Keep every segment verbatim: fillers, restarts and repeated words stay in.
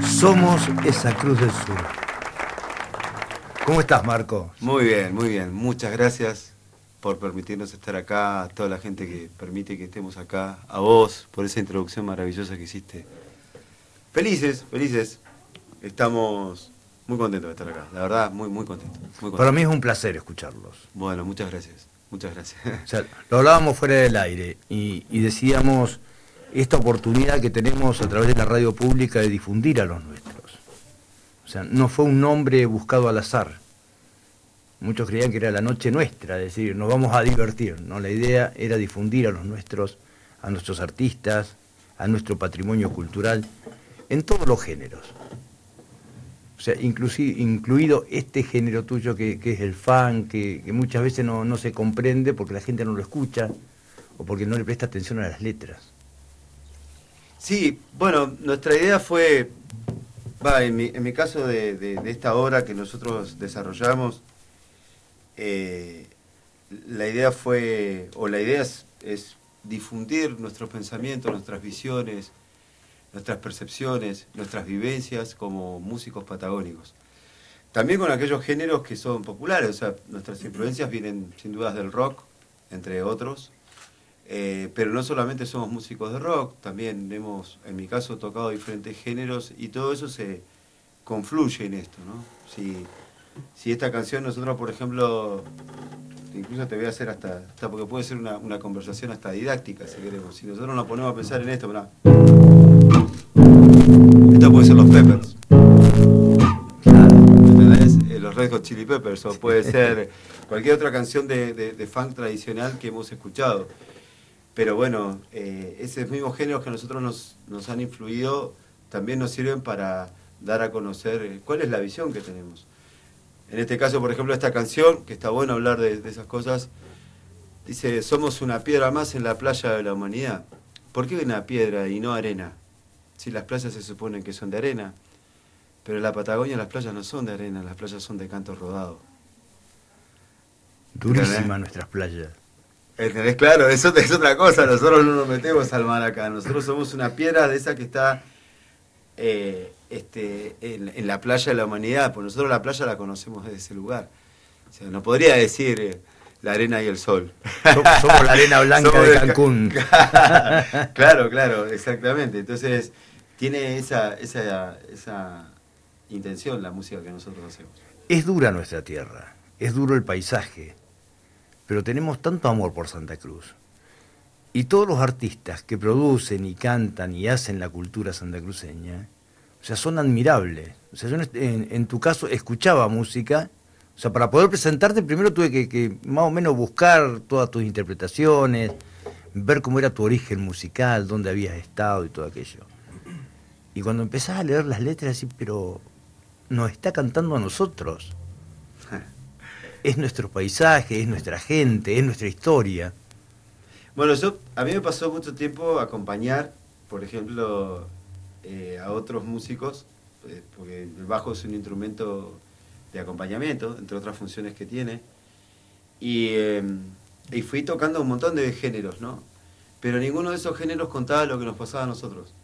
Somos esa Cruz del Sur. ¿Cómo estás, Marco? Muy bien, muy bien. Muchas gracias por permitirnos estar acá, a toda la gente que permite que estemos acá, a vos, por esa introducción maravillosa que hiciste. Felices, felices. Estamos muy contentos de estar acá, la verdad, muy, muy contentos. Muy contentos. Para mí es un placer escucharlos. Bueno, muchas gracias, muchas gracias. O sea, lo hablábamos fuera del aire y, y decíamos esta oportunidad que tenemos a través de la radio pública de difundir a los nuestros. O sea, no fue un nombre buscado al azar. Muchos creían que era la noche nuestra, es decir, nos vamos a divertir. No, la idea era difundir a los nuestros, a nuestros artistas, a nuestro patrimonio cultural, en todos los géneros. O sea, inclusive, incluido este género tuyo que, que es el funk, que, que muchas veces no, no se comprende porque la gente no lo escucha o porque no le presta atención a las letras. Sí, bueno, nuestra idea fue, va, en mi, en mi caso de, de, de esta obra que nosotros desarrollamos, eh, la idea fue, o la idea es, es difundir nuestros pensamientos, nuestras visiones, nuestras percepciones, nuestras vivencias como músicos patagónicos. También con aquellos géneros que son populares, o sea, nuestras influencias vienen sin dudas del rock, entre otros, eh, pero no solamente somos músicos de rock, también hemos, en mi caso, tocado diferentes géneros y todo eso se confluye en esto, ¿no? Si, si esta canción nosotros, por ejemplo, incluso te voy a hacer hasta, hasta porque puede ser una, una conversación hasta didáctica, si queremos, si nosotros nos ponemos a pensar en esto, ¿verdad? Esto puede ser los Peppers. ¿Entendés? Eh, los Red Hot Chili Peppers, o puede ser cualquier otra canción de, de, de funk tradicional que hemos escuchado. Pero bueno, eh, esos mismos géneros que a nosotros nos, nos han influido también nos sirven para dar a conocer eh, cuál es la visión que tenemos. En este caso, por ejemplo, esta canción, que está bueno hablar de, de esas cosas, dice, somos una piedra más en la playa de la humanidad. ¿Por qué una piedra y no arena? Si las playas se suponen que son de arena, pero en la Patagonia las playas no son de arena, las playas son de canto rodado. Durísimas nuestras playas. ¿Entendés? Claro, eso es otra cosa, nosotros no nos metemos al mar acá, nosotros somos una piedra de esa que está eh, este, en, en la playa de la humanidad, pues nosotros la playa la conocemos desde ese lugar. O sea, no podría decir eh, la arena y el sol. Somos la arena blanca de Cancún. Claro, claro, exactamente. Entonces, tiene esa, esa, esa intención la música que nosotros hacemos. Es dura nuestra tierra, es duro el paisaje, pero tenemos tanto amor por Santa Cruz. Y todos los artistas que producen y cantan y hacen la cultura santacruceña, o sea, son admirables. O sea, yo en, en tu caso escuchaba música, o sea, para poder presentarte primero tuve que, que más o menos buscar todas tus interpretaciones, ver cómo era tu origen musical, dónde habías estado y todo aquello. Y cuando empezás a leer las letras, decís, pero nos está cantando a nosotros. Es nuestro paisaje, es nuestra gente, es nuestra historia. Bueno, yo, a mí me pasó mucho tiempo acompañar, por ejemplo, eh, a otros músicos, eh, porque el bajo es un instrumento de acompañamiento, entre otras funciones que tiene, y, eh, y fui tocando un montón de géneros, ¿no? Pero ninguno de esos géneros contaba lo que nos pasaba a nosotros.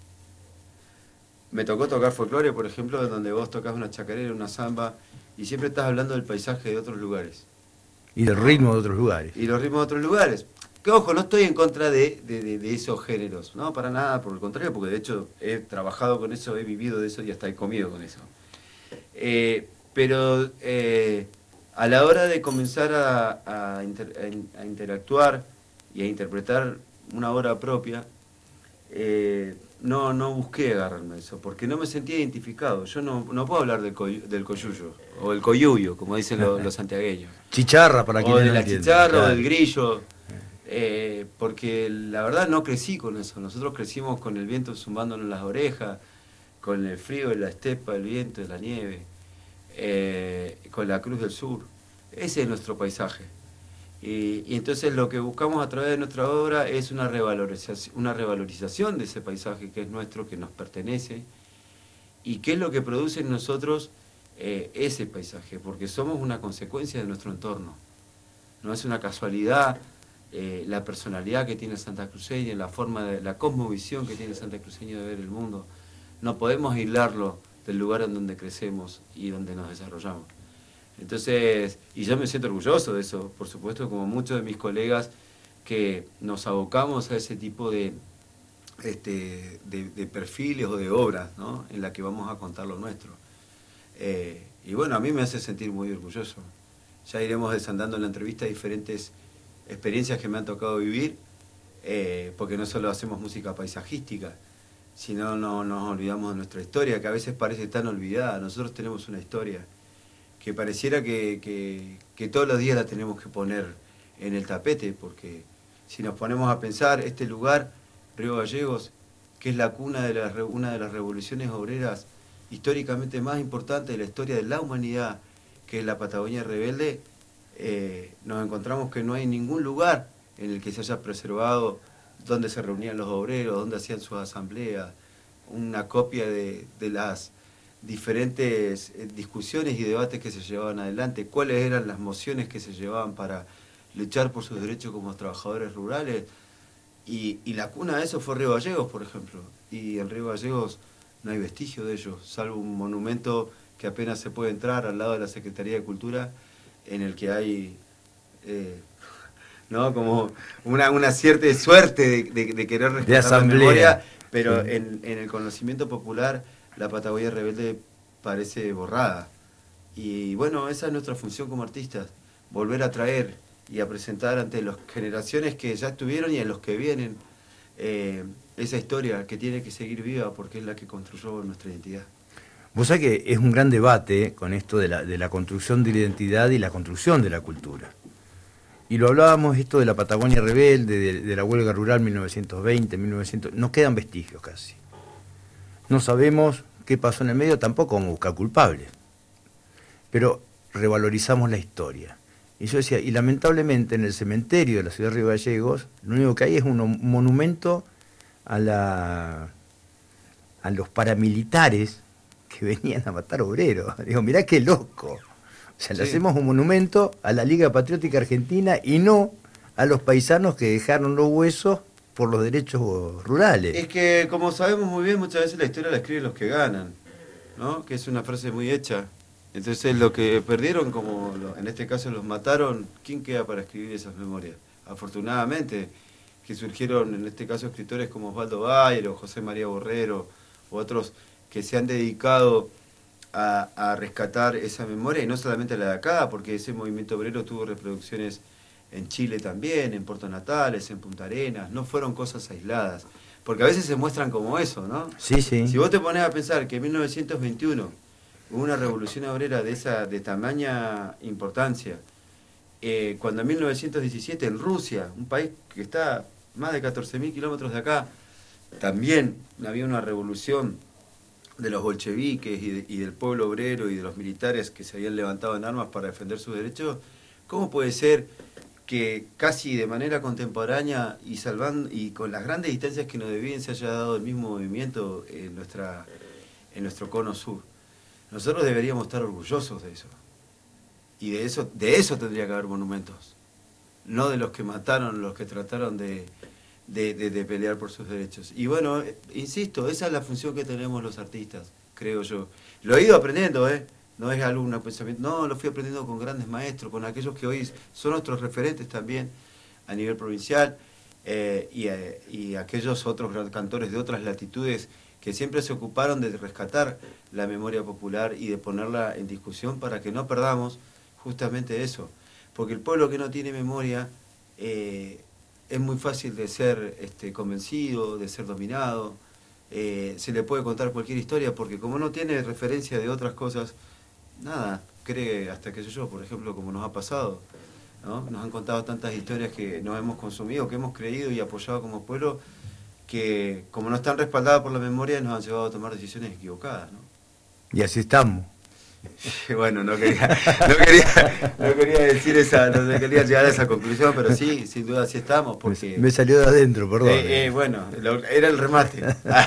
Me tocó tocar folclore, por ejemplo, donde vos tocás una chacarera, una samba, y siempre estás hablando del paisaje de otros lugares. Y del ritmo de otros lugares. Y los ritmos de otros lugares. Que ojo, no estoy en contra de, de, de, de esos géneros, no, para nada, por el contrario, porque de hecho he trabajado con eso, he vivido de eso y hasta he comido con eso. Eh, pero eh, a la hora de comenzar a, a, inter, a interactuar y a interpretar una obra propia, eh, no, no busqué agarrarme a eso, porque no me sentía identificado. Yo no, no puedo hablar del, coy, del coyuyo, o el coyuyo, como dicen los, los santiagueños. Chicharra, para quien O de no la entiende. chicharra, Claro. o del grillo. Eh, porque la verdad no crecí con eso. Nosotros crecimos con el viento zumbándonos en las orejas, con el frío de la estepa, el viento de la nieve, eh, con la Cruz del Sur. Ese es nuestro paisaje. Y, y entonces lo que buscamos a través de nuestra obra es una revalorización, una revalorización de ese paisaje que es nuestro, que nos pertenece, y qué es lo que produce en nosotros eh, ese paisaje, porque somos una consecuencia de nuestro entorno. No es una casualidad. Eh, la personalidad que tiene el santacruceño, la forma de la cosmovisión que tiene el santacruceño de ver el mundo, no podemos aislarlo del lugar en donde crecemos y donde nos desarrollamos. Entonces, y yo me siento orgulloso de eso, por supuesto, como muchos de mis colegas que nos abocamos a ese tipo de, este, de, de perfiles o de obras, ¿no?, en la que vamos a contar lo nuestro. Eh, y bueno, a mí me hace sentir muy orgulloso. Ya iremos desandando en la entrevista diferentes experiencias que me han tocado vivir, eh, porque no solo hacemos música paisajística, sino no nos olvidamos de nuestra historia, que a veces parece tan olvidada. Nosotros tenemos una historia que pareciera que, que, que todos los días la tenemos que poner en el tapete, porque si nos ponemos a pensar, este lugar, Río Gallegos, que es la cuna de la, una de las revoluciones obreras históricamente más importantes de la historia de la humanidad, que es la Patagonia Rebelde, eh, nos encontramos que no hay ningún lugar en el que se haya preservado donde se reunían los obreros, donde hacían sus asambleas, una copia de, de las diferentes discusiones y debates que se llevaban adelante, cuáles eran las mociones que se llevaban para luchar por sus derechos como trabajadores rurales. Y, y la cuna de eso fue Río Gallegos, por ejemplo. Y en Río Gallegos no hay vestigio de ellos, salvo un monumento que apenas se puede entrar al lado de la Secretaría de Cultura, en el que hay eh, ¿no? como una, una cierta suerte de, de, de querer rescatar la memoria, pero sí. en, en el conocimiento popular la Patagonia Rebelde parece borrada. Y bueno, esa es nuestra función como artistas, volver a traer y a presentar ante las generaciones que ya estuvieron y a los que vienen eh, esa historia que tiene que seguir viva porque es la que construyó nuestra identidad. Vos sabés que es un gran debate con esto de la, de la construcción de la identidad y la construcción de la cultura. Y lo hablábamos esto de la Patagonia Rebelde, de, de la huelga rural mil novecientos veinte, mil novecientos... Nos quedan vestigios casi. No sabemos qué pasó en el medio, tampoco vamos a buscar culpables. Pero revalorizamos la historia. Y yo decía, y lamentablemente en el cementerio de la ciudad de Río Gallegos, lo único que hay es un monumento a, la, a los paramilitares que venían a matar obreros. Digo, mirá qué loco. O sea, le sí. hacemos un monumento a la Liga Patriótica Argentina y no a los paisanos que dejaron los huesos por los derechos rurales. Es que, como sabemos muy bien, muchas veces la historia la escriben los que ganan, ¿no? Que es una frase muy hecha. Entonces, lo que perdieron, como en este caso los mataron, ¿quién queda para escribir esas memorias? Afortunadamente, que surgieron en este caso escritores como Osvaldo Bayer o José María Borrero u otros que se han dedicado a, a rescatar esa memoria, y no solamente la de acá, porque ese movimiento obrero tuvo reproducciones en Chile también, en Puerto Natales, en Punta Arenas, no fueron cosas aisladas, porque a veces se muestran como eso, ¿no? Sí, sí. Si vos te pones a pensar que en mil novecientos veintiuno hubo una revolución obrera de esa de tamaña importancia, eh, cuando en mil novecientos diecisiete en Rusia, un país que está más de catorce mil kilómetros de acá, también había una revolución de los bolcheviques y, de, y del pueblo obrero y de los militares que se habían levantado en armas para defender sus derechos, ¿cómo puede ser que casi de manera contemporánea y salvando y con las grandes distancias que nos debían se haya dado el mismo movimiento en nuestra en nuestro cono sur? Nosotros deberíamos estar orgullosos de eso. Y de eso, de eso tendría que haber monumentos. No de los que mataron, los que trataron de, de, de, de pelear por sus derechos. Y bueno, insisto, esa es la función que tenemos los artistas, creo yo. Lo he ido aprendiendo, ¿eh? No es algo, un pensamiento. No, lo fui aprendiendo con grandes maestros, con aquellos que hoy son nuestros referentes también a nivel provincial, eh, y, eh, y aquellos otros cantores de otras latitudes que siempre se ocuparon de rescatar la memoria popular y de ponerla en discusión para que no perdamos justamente eso. Porque el pueblo que no tiene memoria eh, es muy fácil de ser este, convencido, de ser dominado, eh, se le puede contar cualquier historia porque como no tiene referencia de otras cosas, nada, cree hasta que yo, por ejemplo, como nos ha pasado, ¿no? Nos han contado tantas historias que nos hemos consumido, que hemos creído y apoyado como pueblo, que como no están respaldadas por la memoria nos han llevado a tomar decisiones equivocadas, ¿no? Y así estamos. Bueno, no quería, no quería, no quería decir esa, no quería llegar a esa conclusión, pero sí, sin duda así estamos, porque... Me salió de adentro, perdón. Eh, eh, bueno, lo, era el remate.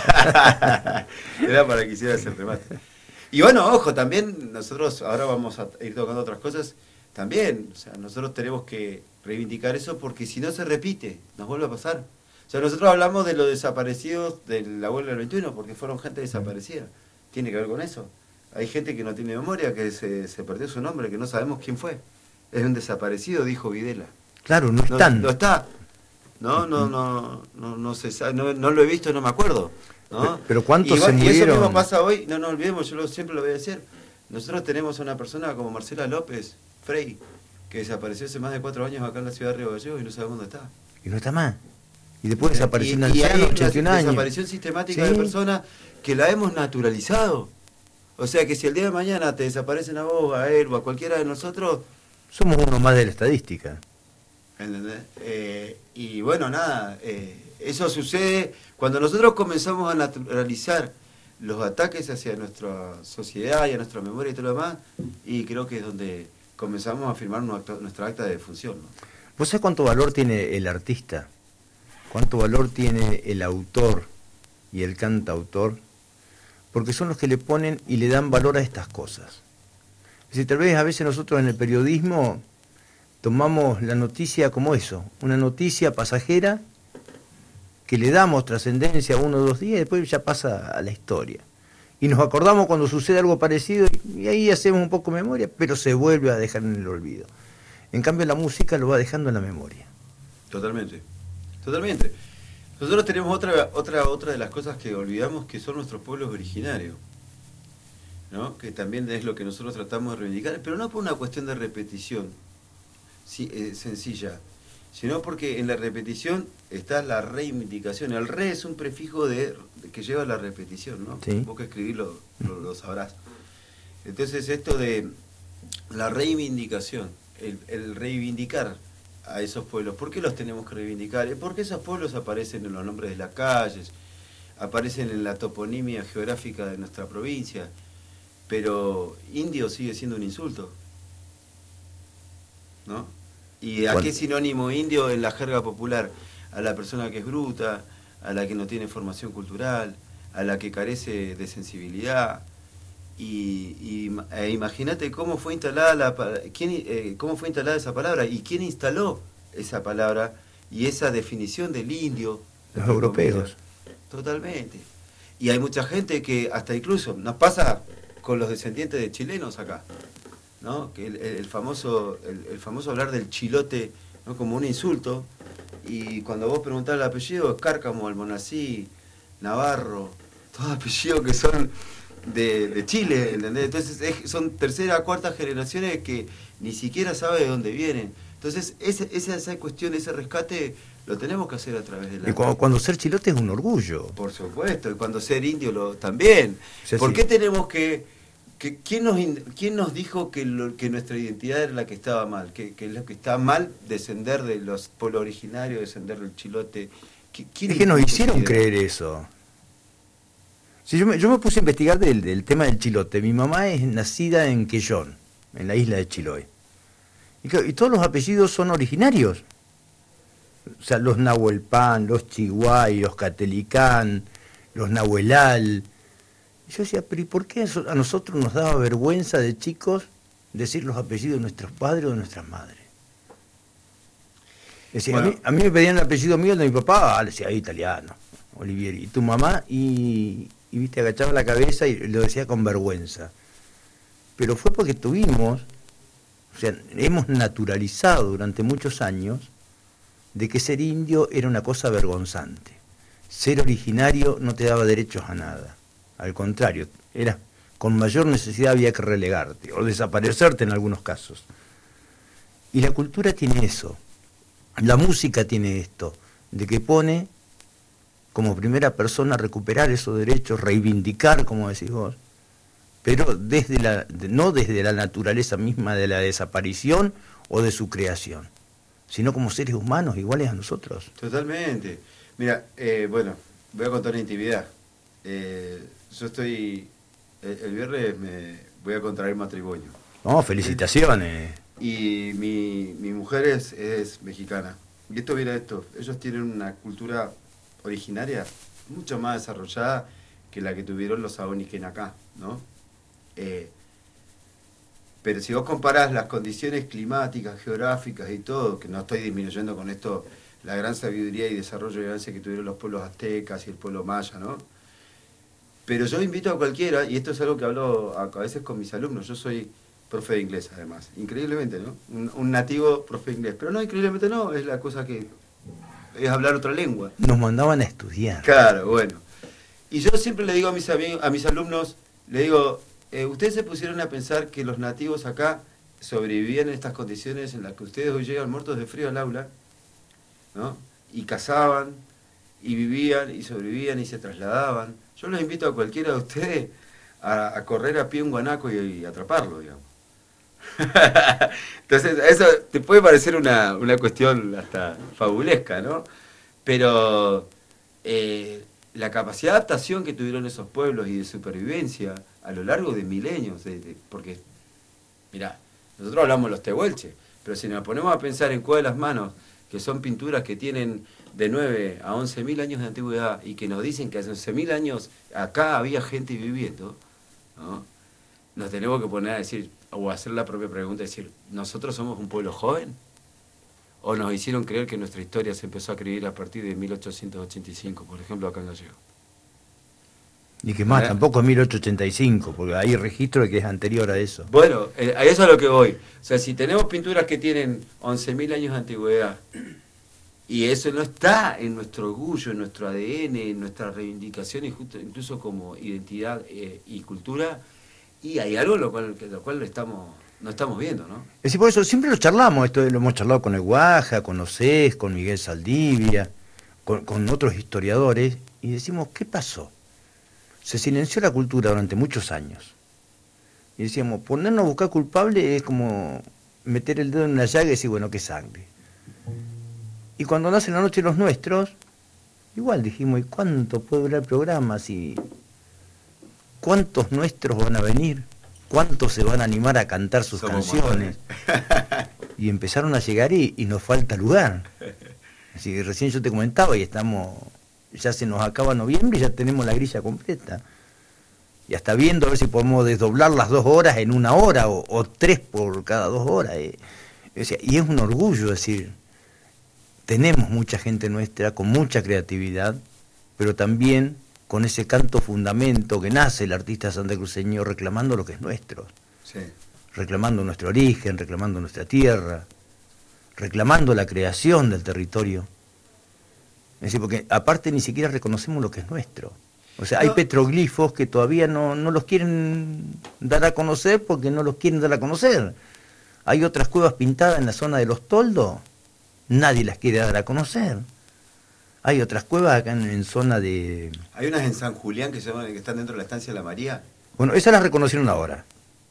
Era para que hicieras el remate. Y bueno, ojo, también nosotros ahora vamos a ir tocando otras cosas, también, o sea, nosotros tenemos que reivindicar eso porque si no se repite, nos vuelve a pasar. O sea, nosotros hablamos de los desaparecidos del abuelo del veintiuno porque fueron gente desaparecida. Tiene que ver con eso. Hay gente que no tiene memoria, que se, se perdió su nombre, que no sabemos quién fue. Es un desaparecido, dijo Videla. Claro, no No, están. no está. No, no, no, no, no se sabe, no, no lo he visto, no me acuerdo. ¿no? Pero, pero ¿cuántos y, se y murieron? eso mismo pasa hoy, no nos olvidemos, yo lo, siempre lo voy a decir. Nosotros tenemos a una persona como Marcela López Frey, que desapareció hace más de cuatro años acá en la ciudad de Río Gallegos y no sabemos dónde está. Y no está más. Y después desapareció un y, y hay anciano, una ochenta y un años. desaparición sistemática Sí. de personas que la hemos naturalizado. O sea que si el día de mañana te desaparecen a vos, a él o a cualquiera de nosotros... Somos uno más de la estadística. ¿Entendés? Eh, y bueno, nada, eh, eso sucede cuando nosotros comenzamos a naturalizar los ataques hacia nuestra sociedad y a nuestra memoria y todo lo demás, y creo que es donde comenzamos a firmar nuestra, nuestra acta de defunción, ¿no? ¿Vos sabés cuánto valor tiene el artista? ¿Cuánto valor tiene el autor y el cantautor? Porque son los que le ponen y le dan valor a estas cosas. Es decir, tal vez a veces nosotros en el periodismo tomamos la noticia como eso, una noticia pasajera que le damos trascendencia uno o dos días y después ya pasa a la historia. Y nos acordamos cuando sucede algo parecido y ahí hacemos un poco memoria, pero se vuelve a dejar en el olvido. En cambio la música lo va dejando en la memoria. Totalmente, totalmente. Nosotros tenemos otra, otra, otra de las cosas que olvidamos, que son nuestros pueblos originarios, ¿no? Que también es lo que nosotros tratamos de reivindicar, pero no por una cuestión de repetición sí, eh, sencilla, sino porque en la repetición está la reivindicación. El re es un prefijo de, de que lleva la repetición, ¿no? Sí. Vos que escribirlo lo, lo sabrás. Entonces esto de la reivindicación, el, el reivindicar a esos pueblos, ¿por qué los tenemos que reivindicar? Porque esos pueblos aparecen en los nombres de las calles, aparecen en la toponimia geográfica de nuestra provincia, pero indio sigue siendo un insulto, ¿no? ¿Y a qué sinónimo indio en la jerga popular? A la persona que es bruta, a la que no tiene formación cultural, a la que carece de sensibilidad. Y, y e imagínate cómo fue instalada la quién, eh, cómo fue instalada esa palabra y quién instaló esa palabra y esa definición del indio. Los europeos. Totalmente. Y hay mucha gente que hasta incluso nos pasa con los descendientes de chilenos acá, ¿no? Que el, el famoso el, el famoso hablar del chilote, ¿no? Como un insulto, y cuando vos preguntás el apellido, Cárcamo, Almonací, Navarro, todos apellidos que son de, de Chile, ¿entendés? Entonces es, son tercera, cuarta generaciones que ni siquiera sabe de dónde vienen. Entonces esa, esa, esa cuestión, ese rescate lo tenemos que hacer a través de la... Y cuando, cuando ser chilote es un orgullo. Por supuesto, y cuando ser indio lo también. O sea, ¿Por sí. qué tenemos que... que ¿quién, nos, ¿Quién nos dijo que, lo, que nuestra identidad era la que estaba mal? Que, que lo que está mal descender de los pueblos originarios, descender del chilote. Es que nos hicieron creer eso. Si yo, me, yo me puse a investigar del, del tema del chilote. Mi mamá es nacida en Quellón, en la isla de Chiloé. Y, y todos los apellidos son originarios. O sea, los Nahuelpan, los Chihuay, los Catelicán, los Nahuelal. Y yo decía, pero ¿y por qué eso a nosotros nos daba vergüenza de chicos decir los apellidos de nuestros padres o de nuestras madres? Decía, bueno. a, mí, a mí me pedían el apellido mío, el de mi papá, ah, le decía, italiano, Olivieri. Y tu mamá, y, y viste, agachaba la cabeza y lo decía con vergüenza. Pero fue porque tuvimos, o sea, hemos naturalizado durante muchos años de que ser indio era una cosa vergonzante. Ser originario no te daba derechos a nada. Al contrario, era con mayor necesidad había que relegarte o desaparecerte en algunos casos. Y la cultura tiene eso. La música tiene esto, de que pone como primera persona recuperar esos derechos, reivindicar, como decís vos, pero desde la, no desde la naturaleza misma de la desaparición o de su creación, sino como seres humanos iguales a nosotros. Totalmente. Mira, eh, bueno, voy a contar una intimidad. Eh, yo estoy, el, el viernes me voy a contraer matrimonio. No, felicitaciones. Y mi, mi mujer es, es mexicana. Y esto viene de esto, ellos tienen una cultura originaria mucho más desarrollada que la que tuvieron los Aoniken acá, ¿no? Eh, pero si vos comparás las condiciones climáticas, geográficas y todo, que no estoy disminuyendo con esto la gran sabiduría y desarrollo y avance que tuvieron los pueblos aztecas y el pueblo maya, ¿no? Pero yo invito a cualquiera, y esto es algo que hablo a, a veces con mis alumnos, yo soy profe de inglés además, increíblemente, ¿no? Un, un nativo profe de inglés, pero no, increíblemente no, es la cosa que es hablar otra lengua. Nos mandaban a estudiar. Claro, bueno. Y yo siempre le digo a mis, amigos, a mis alumnos, le digo, eh, ustedes se pusieron a pensar que los nativos acá sobrevivían en estas condiciones en las que ustedes hoy llegan muertos de frío al aula, ¿no? Y cazaban, y vivían, y sobrevivían, y se trasladaban. Yo los invito a cualquiera de ustedes a, a correr a pie un guanaco y, y atraparlo, digamos. Entonces, eso te puede parecer una, una cuestión hasta fabulesca, ¿no? Pero eh, la capacidad de adaptación que tuvieron esos pueblos y de supervivencia a lo largo de milenios, de, de, porque, mirá, nosotros hablamos de los tehuelches, pero si nos ponemos a pensar en Cueva de las Manos, que son pinturas que tienen de nueve a once mil años de antigüedad y que nos dicen que hace once mil años acá había gente viviendo, ¿no? Nos tenemos que poner a decir, o hacer la propia pregunta, decir, ¿nosotros somos un pueblo joven? ¿O nos hicieron creer que nuestra historia se empezó a escribir a partir de mil ochocientos ochenta y cinco, por ejemplo, acá en Gallego? Y que más, ¿Eh? tampoco es mil ochocientos ochenta y cinco, porque hay registro de que es anterior a eso. Bueno, eh, a eso es a lo que voy. O sea, si tenemos pinturas que tienen once mil años de antigüedad, y eso no está en nuestro orgullo, en nuestro A D N, en nuestra reivindicación, y justo, incluso como identidad eh, y cultura, y hay algo lo cual, lo cual estamos, no estamos viendo, ¿no? Es decir, por eso siempre lo charlamos, esto lo hemos charlado con el Guaja, con Osés, con Miguel Saldivia, con, con otros historiadores, y decimos, ¿qué pasó? Se silenció la cultura durante muchos años. Y decíamos, ponernos a buscar culpable es como meter el dedo en una llaga y decir, bueno, qué sangre. Y cuando nace La Noche de los Nuestros, igual dijimos, ¿y cuánto puede durar el programa? Si, ¿cuántos nuestros van a venir? ¿Cuántos se van a animar a cantar sus Somos canciones? Y empezaron a llegar y, y nos falta lugar. Así que recién yo te comentaba y estamos, ya se nos acaba noviembre y ya tenemos la grilla completa. Y hasta viendo a ver si podemos desdoblar las dos horas en una hora o, o tres por cada dos horas. Eh. O sea, y es un orgullo decir, tenemos mucha gente nuestra con mucha creatividad, pero también con ese canto fundamento que nace el artista santacruceño reclamando lo que es nuestro. Sí. Reclamando nuestro origen, reclamando nuestra tierra, reclamando la creación del territorio. Es decir, porque aparte ni siquiera reconocemos lo que es nuestro. O sea, hay No. petroglifos que todavía no, no los quieren dar a conocer porque no los quieren dar a conocer. Hay otras cuevas pintadas en la zona de los Toldos, nadie las quiere dar a conocer. Hay otras cuevas acá en, en zona de... Hay unas en San Julián que, se llaman, que están dentro de la estancia de la María. Bueno, esas las reconocieron ahora.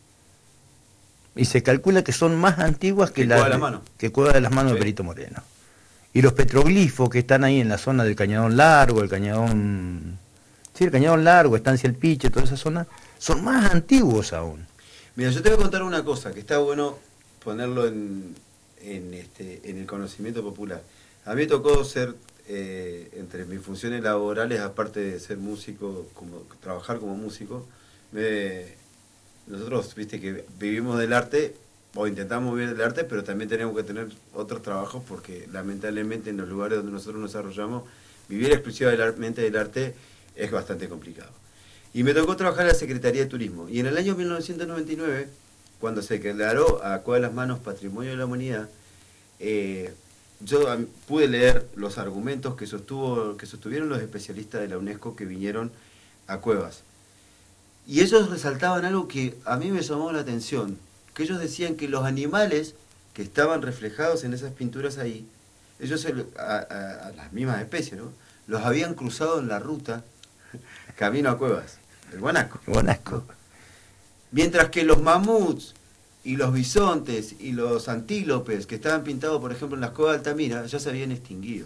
Y se calcula que son más antiguas que, Que la, Cueva de las Manos. que Cueva de las Manos Sí. de Perito Moreno. Y los petroglifos que están ahí en la zona del Cañadón Largo, el Cañadón... Sí, el Cañadón Largo, Estancia El Piche, toda esa zona, son más antiguos aún. Mira, yo te voy a contar una cosa que está bueno ponerlo en, en, este, en el conocimiento popular. A mí me tocó ser, eh, entre mis funciones laborales, aparte de ser músico, como trabajar como músico, me, nosotros, viste, que vivimos del arte, o intentamos vivir del arte, pero también tenemos que tener otros trabajos, porque lamentablemente en los lugares donde nosotros nos desarrollamos, vivir exclusivamente del arte es bastante complicado. Y me tocó trabajar en la Secretaría de Turismo. Y en el año mil novecientos noventa y nueve, cuando se declaró a Cueva de las Manos Patrimonio de la Humanidad, eh, yo pude leer los argumentos que, sostuvo, que sostuvieron los especialistas de la UNESCO que vinieron a Cuevas. Y ellos resaltaban algo que a mí me llamó la atención, que ellos decían que los animales que estaban reflejados en esas pinturas ahí, ellos, a, a, a las mismas especies, ¿no?, los habían cruzado en la ruta camino a Cuevas, el guanaco. Guanaco. Mientras que los mamuts y los bisontes y los antílopes que estaban pintados, por ejemplo, en las cuevas de Altamira, ya se habían extinguido.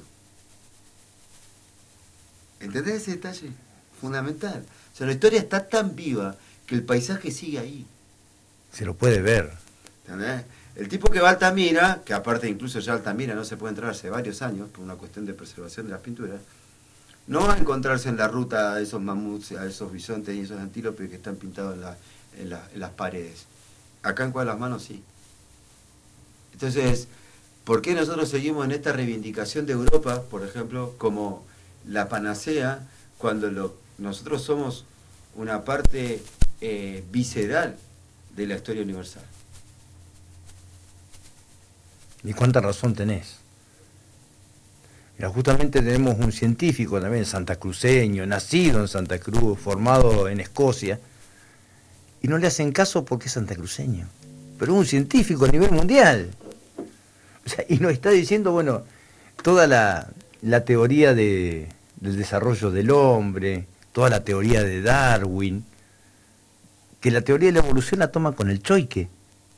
¿Entendés ese detalle? Fundamental. O sea, la historia está tan viva que el paisaje sigue ahí. Se lo puede ver. ¿Entendés? El tipo que va a Altamira, que aparte incluso ya Altamira no se puede entrar hace varios años por una cuestión de preservación de las pinturas, no va a encontrarse en la ruta a esos mamuts, a esos bisontes y esos antílopes que están pintados en, la, en, la, en las paredes. Acá en Cueva de las Manos sí. Entonces, ¿Por qué nosotros seguimos en esta reivindicación de Europa, por ejemplo, como la panacea, cuando lo, nosotros somos una parte eh, visceral de la historia universal? ¿Y cuánta razón tenés? Mira, justamente tenemos un científico también, santacruceño, nacido en Santa Cruz, formado en Escocia, y no le hacen caso porque es santacruceño. Pero es un científico a nivel mundial. O sea, y nos está diciendo, bueno, toda la, la teoría de, del desarrollo del hombre, toda la teoría de Darwin, que la teoría de la evolución la toma con el choique.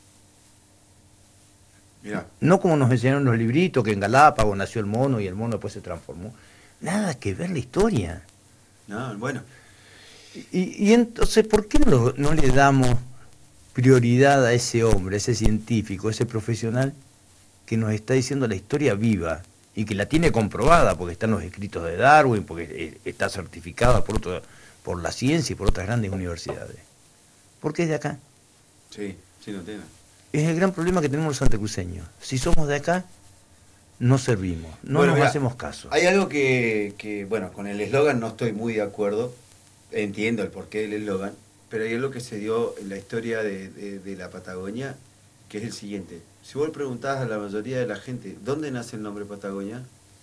Mirá. No como nos enseñaron los libritos, que en Galápagos nació el mono y el mono después se transformó. Nada que ver la historia. No, bueno. Y, y entonces, ¿por qué no, no le damos prioridad a ese hombre, a ese científico, a ese profesional que nos está diciendo la historia viva y que la tiene comprobada porque están los escritos de Darwin, porque está certificada por, otro, por la ciencia y por otras grandes universidades? ¿Por qué es de acá? Sí, sí, no tiene. Es el gran problema que tenemos los santacruceños. Si somos de acá, no servimos, no Bueno, nos mirá, hacemos caso. Hay algo que, que bueno, con el eslogan no estoy muy de acuerdo, entiendo el porqué del eslogan, pero hay algo que se dio en la historia de, de, de la Patagonia, que es el siguiente. Si vos le preguntás a la mayoría de la gente, ¿dónde nace el nombre Patagonia?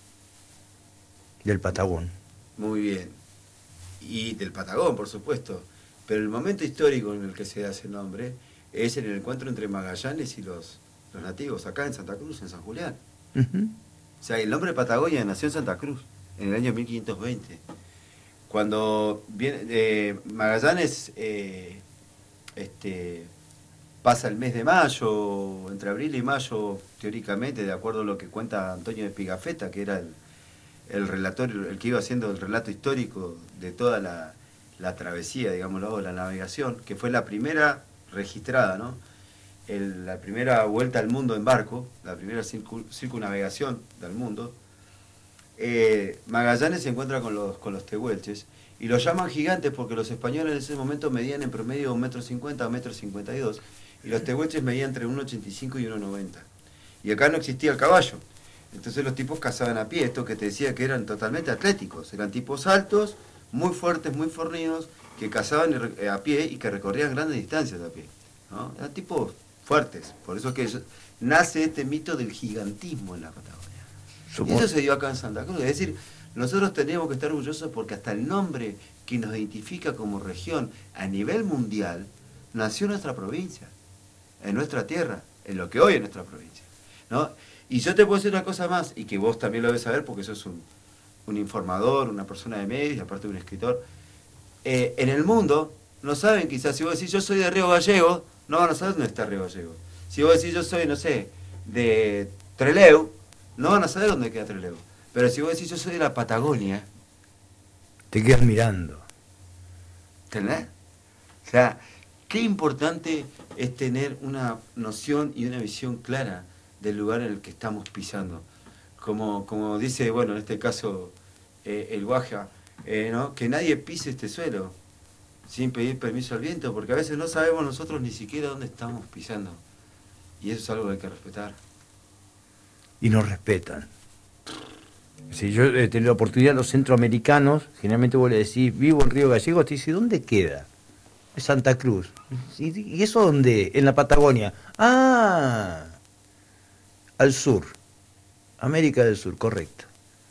Del Patagón. Muy bien. Y del Patagón, por supuesto. Pero el momento histórico en el que se da ese nombre es en el encuentro entre Magallanes y los, los nativos, acá en Santa Cruz, en San Julián. Uh-huh. O sea, el nombre Patagonia nació en Santa Cruz, en el año mil quinientos veinte. Cuando viene, eh, Magallanes eh, este, pasa el mes de mayo, entre abril y mayo, teóricamente, de acuerdo a lo que cuenta Antonio de Pigafetta, que era el, el relator, el que iba haciendo el relato histórico de toda la, la travesía, digámoslo, la navegación, que fue la primera registrada, ¿no? El, la primera vuelta al mundo en barco, la primera circun, circunnavegación del mundo. eh, Magallanes se encuentra con los, con los tehuelches y los llaman gigantes porque los españoles en ese momento medían en promedio un metro cincuenta, un metro cincuenta y dos, y los tehuelches medían entre uno ochenta y cinco y uno noventa. Y acá no existía el caballo, entonces los tipos cazaban a pie, esto que te decía que eran totalmente atléticos, eran tipos altos, muy fuertes, muy fornidos, que cazaban a pie y que recorrían grandes distancias a pie, ¿no? Eran tipos fuertes, por eso que nace este mito del gigantismo en la Patagonia. Y eso se dio acá en Santa Cruz, es decir, nosotros tenemos que estar orgullosos porque hasta el nombre que nos identifica como región a nivel mundial nació en nuestra provincia, en nuestra tierra, en lo que hoy es nuestra provincia, ¿no? Y yo te puedo decir una cosa más, y que vos también lo debes saber porque sos un, un informador, una persona de medios, aparte de un escritor. Eh, en el mundo, no saben quizás, si vos decís yo soy de Río Gallegos, no van a saber dónde está Río Gallegos. Si vos decís yo soy, no sé, de Trelew, no van a saber dónde queda Trelew. Pero si vos decís yo soy de la Patagonia, te quedas mirando. ¿Entendés? O sea, qué importante es tener una noción y una visión clara del lugar en el que estamos pisando. Como, como dice, bueno, en este caso, eh, el Guaja, eh, ¿no? Que nadie pise este suelo sin pedir permiso al viento, porque a veces no sabemos nosotros ni siquiera dónde estamos pisando. Y eso es algo que hay que respetar. Y nos respetan. Si yo he tenido la oportunidad, los centroamericanos, generalmente vos le decís, vivo en Río Gallegos, te dice, ¿dónde queda? Es Santa Cruz. ¿Y, y eso dónde? En la Patagonia. Ah, al sur. América del Sur, correcto.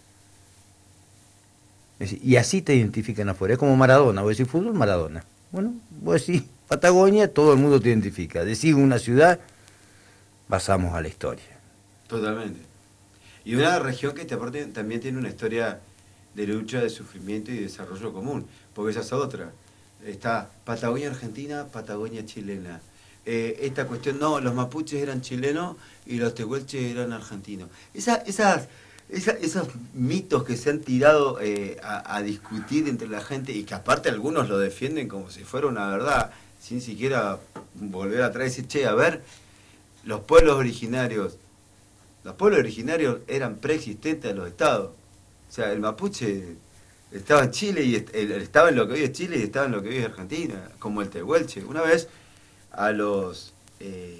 Y así te identifican afuera. Es como Maradona. Vos decís fútbol, Maradona. Bueno, vos decís Patagonia, todo el mundo te identifica. Decís una ciudad, pasamos a la historia. Totalmente. Y una región que te aparte también tiene una historia de lucha, de sufrimiento y de desarrollo común. Porque esa es otra. Está Patagonia Argentina, Patagonia chilena. Eh, esta cuestión, no, los mapuches eran chilenos y los tehuelches eran argentinos. Esa, esas, esa, esos mitos que se han tirado eh, a, a discutir entre la gente y que aparte algunos lo defienden como si fuera una verdad, sin siquiera volver atrás y decir, che, a ver, los pueblos originarios, los pueblos originarios eran preexistentes a los estados. O sea, el mapuche estaba en Chile y est estaba en lo que hoy es Chile y estaba en lo que hoy es Argentina, como el tehuelche. Una vez a los eh,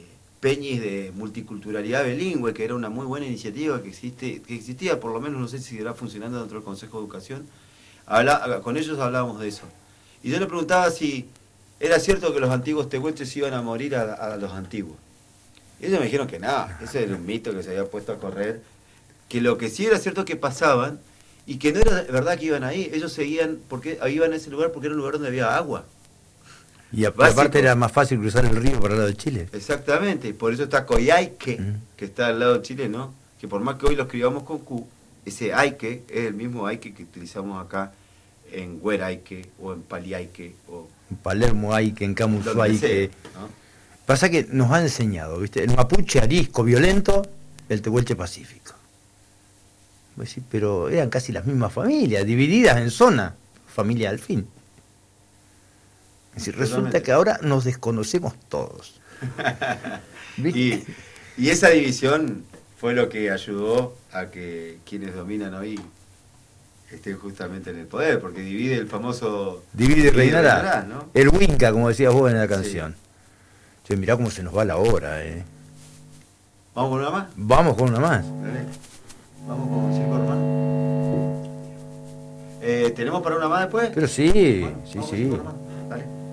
peñis de multiculturalidad bilingüe, que era una muy buena iniciativa que existe, que existía, por lo menos no sé si seguirá funcionando dentro del Consejo de Educación. Habla, con ellos hablábamos de eso. Y yo le preguntaba si era cierto que los antiguos tehuelches iban a morir a, a los antiguos. Y ellos me dijeron que nada, ese era un mito que se había puesto a correr, que lo que sí era cierto que pasaban, y que no era verdad que iban ahí, ellos seguían, porque iban a ese lugar porque era un lugar donde había agua. Y aparte era más fácil cruzar el río para el lado de Chile. Exactamente, por eso está Coyhaique, Mm. que está al lado de Chile, ¿no? Que por más que hoy lo escribamos con Q, ese Aique es el mismo Aique que utilizamos acá en Hueraique o en Paliaique o En Palermo hay que, en Camus donde hay sea, que. ¿no? Pasa que nos ha enseñado, ¿viste? El mapuche arisco, violento, el tehuelche pacífico. Pues sí, pero eran casi las mismas familias, divididas en zonas, familia al fin. Es decir, resulta Totalmente. que ahora nos desconocemos todos. ¿Viste? Y, y esa división fue lo que ayudó a que quienes dominan hoy estén justamente en el poder, porque divide el famoso... Divide y reinará. ¿no? El Winca, como decías vos en la canción. Che, mirá cómo se nos va la hora, eh. ¿Vamos con una más? Vamos con una más. Dale. Vamos con Circo Romano. Eh, ¿Tenemos para una más después? Pero sí, Bueno, sí, vamos con sí. Circo Romano.